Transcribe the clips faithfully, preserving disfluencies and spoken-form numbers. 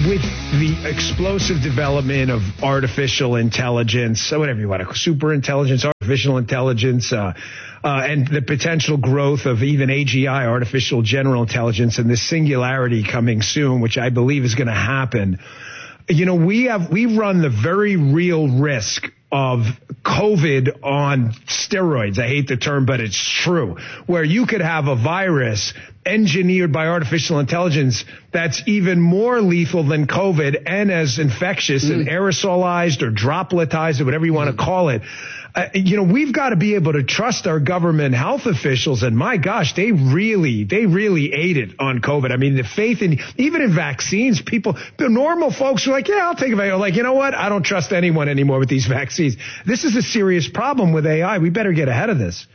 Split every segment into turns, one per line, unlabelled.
with the explosive development of artificial intelligence, so whatever you want to call it, super intelligence, artificial intelligence, uh, uh, and the potential growth of even A G I, artificial general intelligence, and the singularity coming soon, which I believe is going to happen. You know, we have, we run the very real risk of COVID on steroids. I hate the term, but it's true, where you could have a virus engineered by artificial intelligence that's even more lethal than COVID and as infectious mm. and aerosolized or dropletized or whatever you want to call it. Uh, you know, we've got to be able to trust our government health officials. And my gosh, they really, they really ate it on COVID. I mean, the faith in, even in vaccines, people, the normal folks are like, yeah, I'll take a vaccine. Like, you know what? I don't trust anyone anymore with these vaccines. This is a serious problem with A I. We better get ahead of this.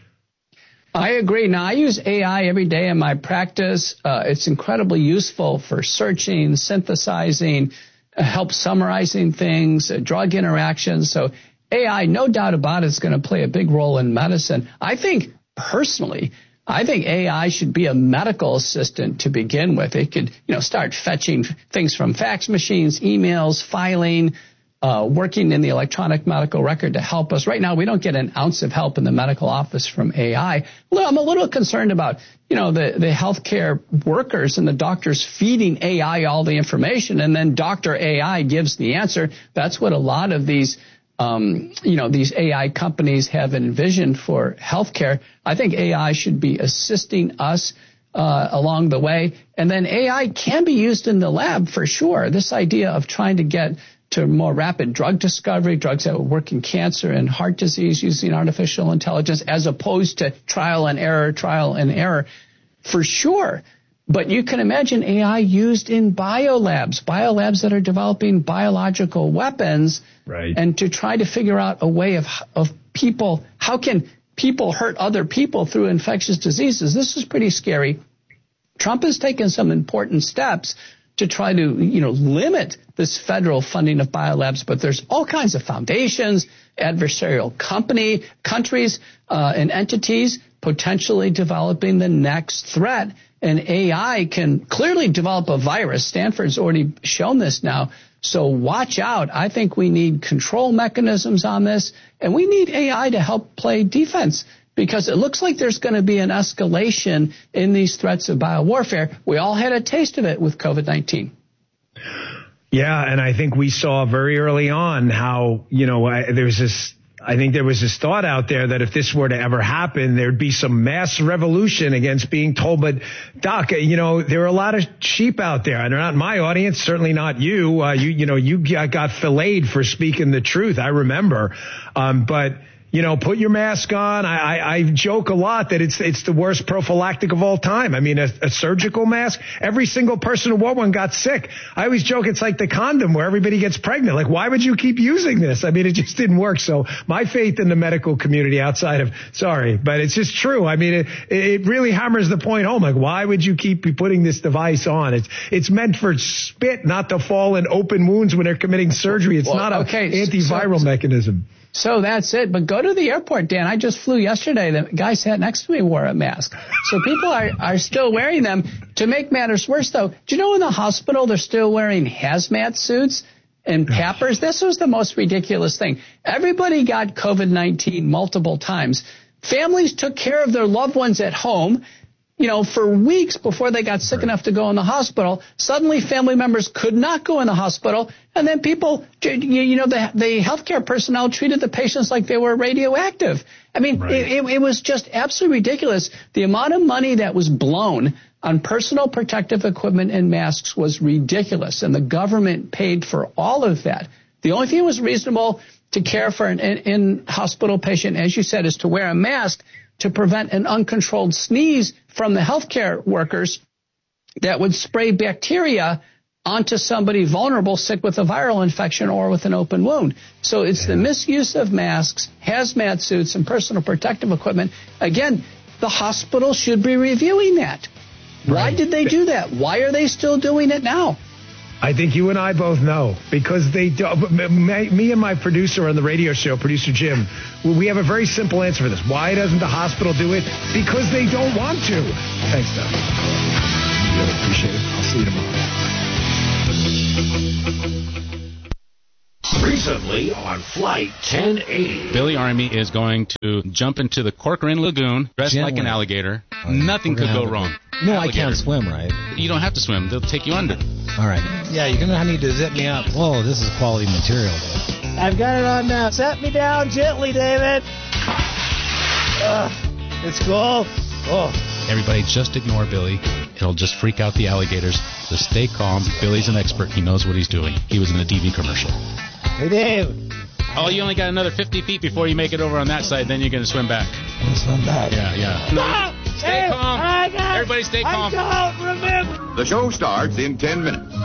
I agree. Now, I use A I every day in my practice. Uh, it's incredibly useful for searching, synthesizing, uh, help summarizing things, uh, drug interactions. So A I, no doubt about it, is going to play a big role in medicine. I think, personally, I think A I should be a medical assistant to begin with. It could, you know, start fetching things from fax machines, emails, filing, uh, working in the electronic medical record to help us. Right now, we don't get an ounce of help in the medical office from A I. Well, I'm a little concerned about, you know, the, the healthcare workers and the doctors feeding A I all the information, and then Doctor A I gives the answer. That's what a lot of these Um, you know, these A I companies have envisioned for healthcare. I think A I should be assisting us uh, along the way. And then A I can be used in the lab for sure. This idea of trying to get to more rapid drug discovery, drugs that will work in cancer and heart disease using artificial intelligence, as opposed to trial and error, trial and error, for sure. But you can imagine A I used in biolabs, biolabs that are developing biological weapons,
right,
and to try to figure out a way of of people, how can people hurt other people through infectious diseases? This is pretty scary. Trump has taken some important steps to try to, you know, limit this federal funding of biolabs, but there's all kinds of foundations, adversarial company, countries, uh, and entities potentially developing the next threat. And A I can clearly develop a virus. Stanford's already shown this now. So watch out. I think we need control mechanisms on this, and we need A I to help play defense, because it looks like there's going to be an escalation in these threats of biowarfare. We all had a taste of it with COVID nineteen.
Yeah, and I think we saw very early on how, you know, I, there's this, I think there was this thought out there that if this were to ever happen, there'd be some mass revolution against being told. But, Doc, you know, there are a lot of sheep out there, and they're not my audience, certainly not you. Uh, you, you know, you got filleted for speaking the truth. I remember. Um, but, you know, put your mask on. I, I, I joke a lot that it's it's the worst prophylactic of all time. I mean, a, a surgical mask, every single person who wore one got sick. I always joke it's like the condom where everybody gets pregnant. Like, why would you keep using this? I mean, it just didn't work. So my faith in the medical community outside of, sorry, but it's just true. I mean, it, it really hammers the point home. Like, why would you keep putting this device on? It's it's meant for spit, not to fall in open wounds when they're committing surgery. It's well, not an okay, antiviral so, mechanism.
So that's it. But go to the airport, Dan. I just flew yesterday. The guy sat next to me wore a mask. So people are, are still wearing them. To make matters worse, though, do you know in the hospital they're still wearing hazmat suits and pappers? This was the most ridiculous thing. Everybody got COVID nineteen multiple times. Families took care of their loved ones at home, you know, for weeks before they got sick right. enough to go in the hospital. Suddenly family members could not go in the hospital. And then people, you know, the, the healthcare personnel treated the patients like they were radioactive. I mean, right. it, it, it was just absolutely ridiculous. The amount of money that was blown on personal protective equipment and masks was ridiculous. And the government paid for all of that. The only thing that was reasonable to care for an in-hospital patient, as you said, is to wear a mask to prevent an uncontrolled sneeze from the healthcare workers that would spray bacteria onto somebody vulnerable, sick with a viral infection or with an open wound. So it's the misuse of masks, hazmat suits, and personal protective equipment. Again, the hospital should be reviewing that. Why right. did they do that? Why are they still doing it now?
I think you and I both know, because they do. Me and my producer on the radio show, producer Jim, we have a very simple answer for this. Why doesn't the hospital do it? Because they don't want to. Thanks, Doug. Really appreciate it. I'll see you tomorrow.
exclusively on Flight ten eighty.
Billy Army is going to jump into the Corcoran Lagoon dressed
Gently.
like an alligator.
Oh,
Nothing could go
to...
wrong.
No,
alligator.
I can't swim, right?
You don't have to swim. They'll take you under.
All right. Yeah, you're going to need to zip me up. Whoa, this is quality material, dude.
I've got it on now. Set me down gently, David. Uh, it's cool. Oh.
Everybody just ignore Billy. It'll just freak out the alligators. Just stay calm. Billy's an expert. He knows what he's doing. He was in a D V commercial.
Hey, Dave.
Oh, you only got another fifty feet before you make it over on that side. Then you're going to swim back.
I'm going to swim back.
Yeah, yeah.
Stop!
Stay
Hey,
calm.
I got,
Everybody stay calm.
I don't remember.
The show starts in ten minutes.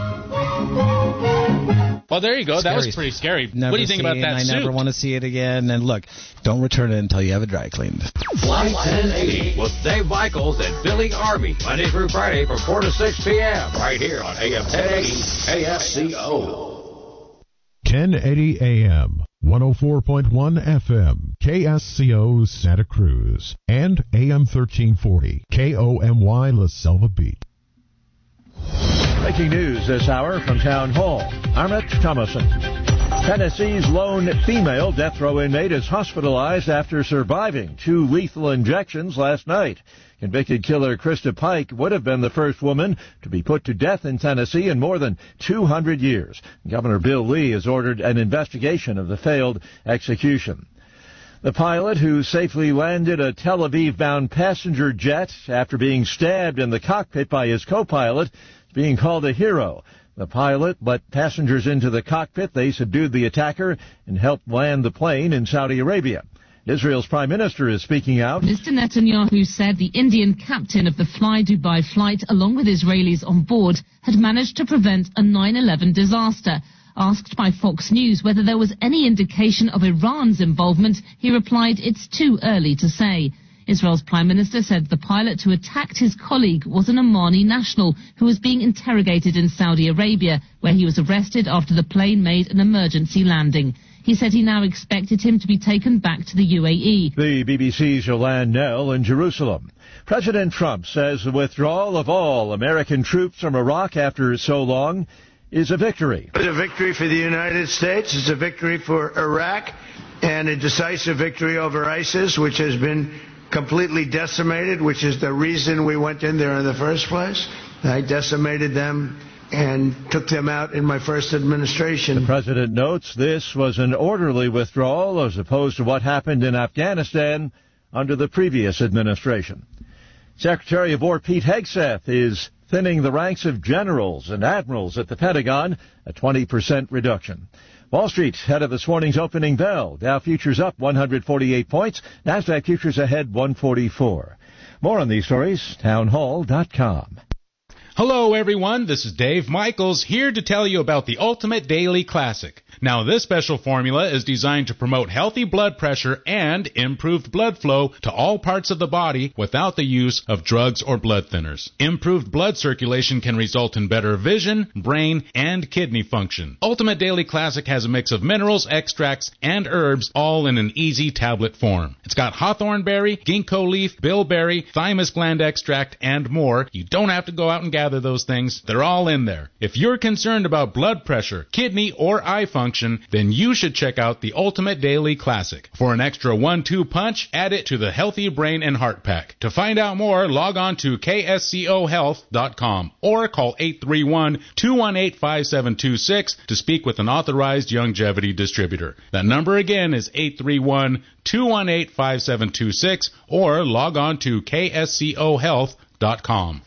Well, there you go.
Scary.
That was pretty scary.
Never
What do you think
see
about
it,
that
I
suit?
never want to see it again. And look, don't return it until you have it dry cleaned.
Flight ten eighty with Dave Michaels and Billy Army, Monday through Friday from four to six p.m. right here on A M ten eighty K S C O.
ten eighty A M, one oh four point one F M, K S C O Santa Cruz, and A M thirteen forty, K O M Y La Selva Beach.
Breaking news this hour from Town Hall. Arnett Thomason. Tennessee's lone female death row inmate is hospitalized after surviving two lethal injections last night. Convicted killer Krista Pike would have been the first woman to be put to death in Tennessee in more than two hundred years. Governor Bill Lee has ordered an investigation of the failed execution. The pilot who safely landed a Tel Aviv-bound passenger jet after being stabbed in the cockpit by his co-pilot is being called a hero. The pilot let passengers into the cockpit. They subdued the attacker and helped land the plane in Saudi Arabia. Israel's prime minister is speaking out.
Mister Netanyahu said the Indian captain of the Fly Dubai flight, along with Israelis on board, had managed to prevent a nine eleven disaster. Asked by Fox News whether there was any indication of Iran's involvement, he replied, "It's too early to say." Israel's prime minister said the pilot who attacked his colleague was an Omani national who was being interrogated in Saudi Arabia, where he was arrested after the plane made an emergency landing. He said he now expected him to be taken back to the U A E.
The B B C's Yolande Knell in Jerusalem. President Trump says the withdrawal of all American troops from Iraq after so long is a victory.
It's a victory for the United States. It's a victory for Iraq and a decisive victory over ISIS, which has been completely decimated, which is the reason we went in there in the first place. I decimated them and took them out in my first administration.
The president notes this was an orderly withdrawal as opposed to what happened in Afghanistan under the previous administration. Secretary of War Pete Hegseth is thinning the ranks of generals and admirals at the Pentagon, a twenty percent reduction. Wall Street ahead of this morning's opening bell. Dow futures up one hundred forty-eight points. NASDAQ futures ahead one forty-four. More on these stories, townhall dot com.
Hello, everyone. This is Dave Michaels here to tell you about the Ultimate Daily Classic. Now, this special formula is designed to promote healthy blood pressure and improved blood flow to all parts of the body without the use of drugs or blood thinners. Improved blood circulation can result in better vision, brain, and kidney function. Ultimate Daily Classic has a mix of minerals, extracts, and herbs all in an easy tablet form. It's got hawthorn berry, ginkgo leaf, bilberry, thymus gland extract, and more. You don't have to go out and gather those things. They're all in there. If you're concerned about blood pressure, kidney, or eye function, then you should check out the Ultimate Daily Classic. For an extra one two punch, add it to the Healthy Brain and Heart Pack. To find out more, log on to K S C O health dot com or call eight three one, two one eight, five seven two six to speak with an authorized longevity distributor. That number again is eight three one, two one eight, five seven two six or log on to K S C O health dot com.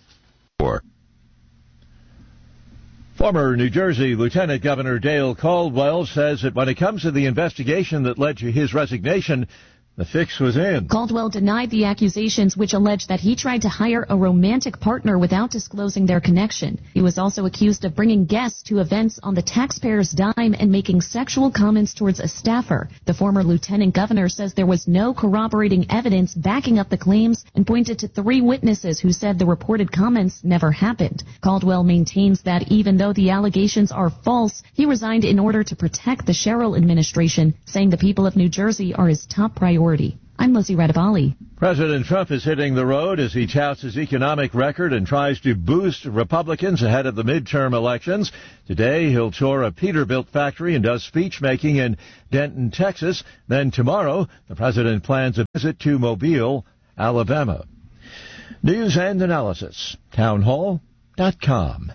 Former New Jersey Lieutenant Governor Dale Caldwell says that when it comes to the investigation that led to his resignation, the fix was in.
Caldwell denied the accusations which alleged that he tried to hire a romantic partner without disclosing their connection. He was also accused of bringing guests to events on the taxpayer's dime and making sexual comments towards a staffer. The former lieutenant governor says there was no corroborating evidence backing up the claims and pointed to three witnesses who said the reported comments never happened. Caldwell maintains that even though the allegations are false, he resigned in order to protect the Sherrill administration, saying the people of New Jersey are his top priority. I'm Lizzie Radabali.
President Trump is hitting the road as he touts his economic record and tries to boost Republicans ahead of the midterm elections. Today, he'll tour a Peterbilt factory and does speech-making in Denton, Texas. Then tomorrow, the president plans a visit to Mobile, Alabama. News and analysis, townhall dot com.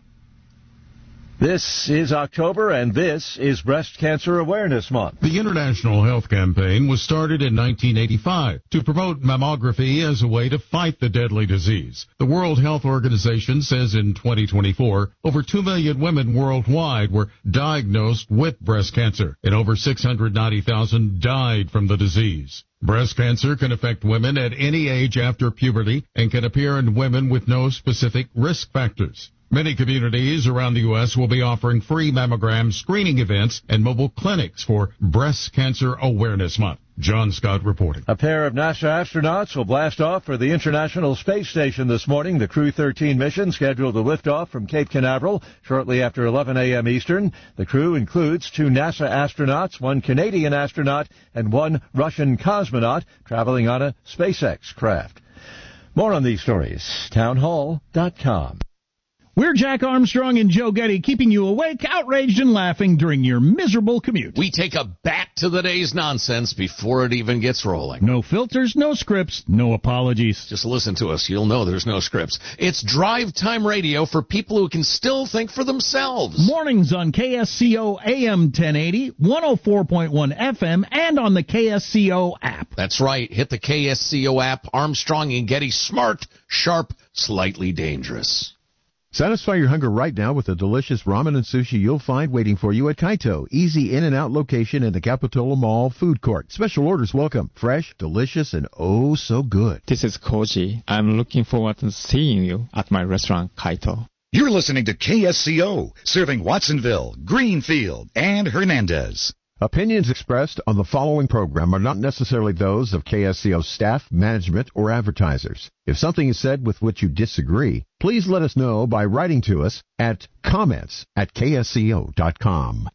This is October, and this is Breast Cancer Awareness Month.
The International Health Campaign was started in nineteen eighty-five to promote mammography as a way to fight the deadly disease. The World Health Organization says in twenty twenty-four, over two million women worldwide were diagnosed with breast cancer, and over six hundred ninety thousand died from the disease. Breast cancer can affect women at any age after puberty and can appear in women with no specific risk factors. Many communities around the U S will be offering free mammogram screening events and mobile clinics for Breast Cancer Awareness Month. John Scott reporting.
A pair of NASA astronauts will blast off for the International Space Station this morning. The Crew thirteen mission scheduled to lift off from Cape Canaveral shortly after eleven a.m. Eastern. The crew includes two NASA astronauts, one Canadian astronaut, and one Russian cosmonaut traveling on a SpaceX craft. More on these stories, townhall dot com.
We're Jack Armstrong and Joe Getty, keeping you awake, outraged, and laughing during your miserable commute.
We take a back to the day's nonsense before it even gets rolling.
No filters, no scripts, no apologies.
Just listen to us. You'll know there's no scripts. It's drive time radio for people who can still think for themselves.
Mornings on K S C O A M ten eighty, one oh four point one F M, and on the K S C O app.
That's right. Hit the K S C O app. Armstrong and Getty, smart, sharp, slightly dangerous.
Satisfy your hunger right now with the delicious ramen and sushi you'll find waiting for you at Kaito. Easy in and out location in the Capitola Mall food court. Special orders welcome. Fresh, delicious, and oh so good.
This is Koji. I'm looking forward to seeing you at my restaurant, Kaito.
You're listening to K S C O, serving Watsonville, Greenfield, and Hernandez.
Opinions expressed on the following program are not necessarily those of K S C O staff, management, or advertisers. If something is said with which you disagree, please let us know by writing to us at comments at K S C O dot com.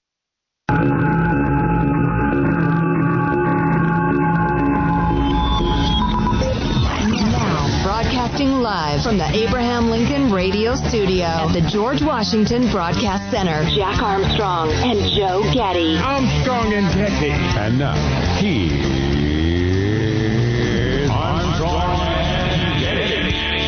Broadcasting live from the Abraham Lincoln Radio Studio at the George Washington Broadcast Center. Jack Armstrong and Joe Getty.
Armstrong and Getty.
And now, here's
Armstrong and Getty.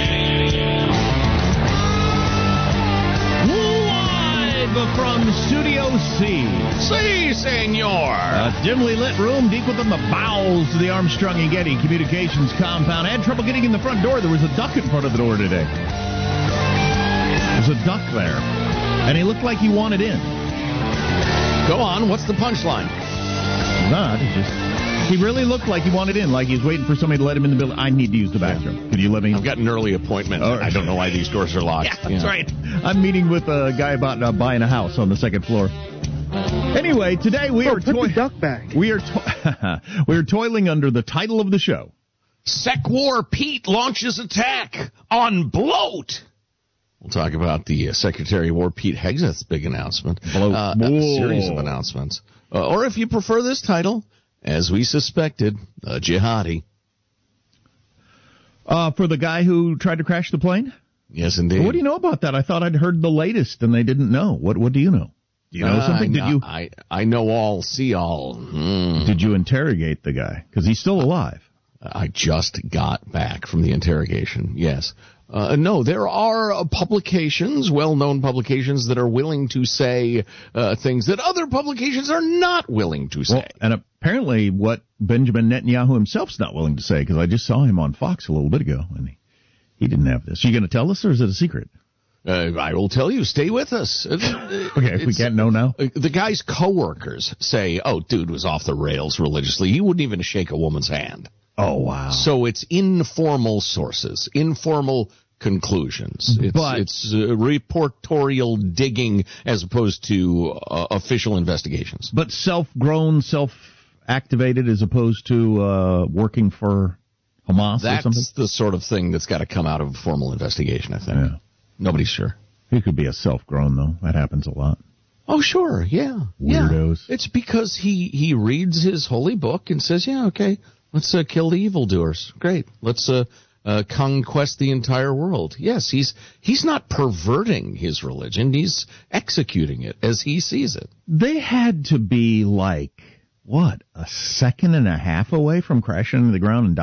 Live from Studio C.
Si, senor.
A dimly lit room deep within the bowels of the Armstrong and Getty Communications compound. I had trouble getting in the front door. There was a duck in front of the door today. There's a duck there. And he looked like he wanted in.
Go on. What's the punchline?
Not. He just... He really looked like he wanted in, like he's waiting for somebody to let him in the building. I need to use the bathroom. Could you let me?
I've got an early appointment.
Oh,
I don't know why these doors are locked.
Yeah, that's yeah. right. I'm meeting with a guy about uh, buying a house on the second floor. Anyway, today we
oh,
are
put to- the duck back.
We are to- we are toiling under the title of the show.
Sec War Pete launches attack on bloat. We'll talk about the uh, Secretary of War Pete Hegseth's big announcement.
Bloat.
Uh, a series of announcements. Uh, or if you prefer this title, as we suspected, a jihadi.
Uh, for the guy who tried to crash the plane?
Yes, indeed.
Well, what do you know about that? I thought I'd heard the latest, and they didn't know. What What do you know? Do you know
uh,
something?
I
Did you?
I, I know all, see all. Mm.
Did you interrogate the guy? Because he's still alive.
I just got back from the interrogation, yes. Uh, no, there are uh, publications, well-known publications, that are willing to say uh, things that other publications are not willing to say.
Well, and apparently what Benjamin Netanyahu himself's not willing to say, because I just saw him on Fox a little bit ago, and he, he didn't have this. Are you going to tell us, or is it a secret?
Uh, I will tell you. Stay with us.
Okay, if we can't know now.
Uh, the guy's coworkers say, oh, dude was off the rails religiously. He wouldn't even shake a woman's hand.
Oh, wow.
So it's informal sources, informal conclusions. It's,
but,
it's uh, reportorial digging as opposed to uh, official investigations.
But self-grown, self-activated as opposed to uh, working for Hamas
that's
or something?
That's the sort of thing that's got to come out of a formal investigation, I think.
Yeah.
Nobody's sure.
He could be a self-grown, though. That happens a lot.
Oh, sure, yeah.
Weirdos.
Yeah. It's because he, he reads his holy book and says, yeah, okay, Let's uh, kill the evildoers. Great. Let's uh, uh, conquest the entire world. Yes, he's he's not perverting his religion. He's executing it as he sees it.
They had to be like, what, a second and a half away from crashing into the ground and dying?